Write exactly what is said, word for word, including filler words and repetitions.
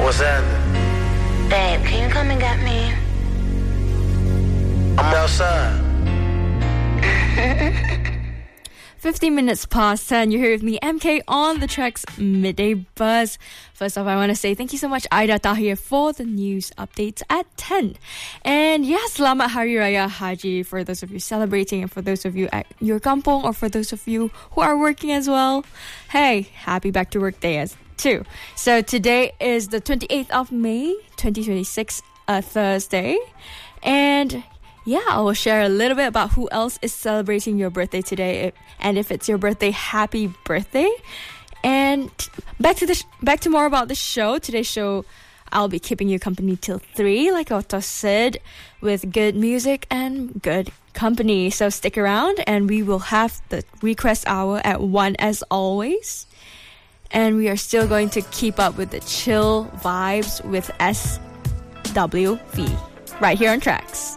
What's happening? Babe, can you come and get me? I'm outside. fifteen minutes past ten, you're here with me, M K, on the Track's Midday Buzz. First off, I want to say thank you so much, Aida Tahir, for the news updates at ten. And yes, Selamat Hari Raya Haji for those of you celebrating, and for those of you at your kampong, or for those of you who are working as well. Hey, happy back to work day as too. So today is the twenty-eighth of May, twenty twenty-six, a Thursday. And yeah, I will share a little bit about who else is celebrating your birthday today, and if it's your birthday, happy birthday. And back to the sh- back to more about the show. Today's show, I'll be keeping you company till three, like Otto said, with good music and good company. So stick around, and we will have the request hour at one as always. And we are still going to keep up with the chill vibes with S W V right here on Tracks.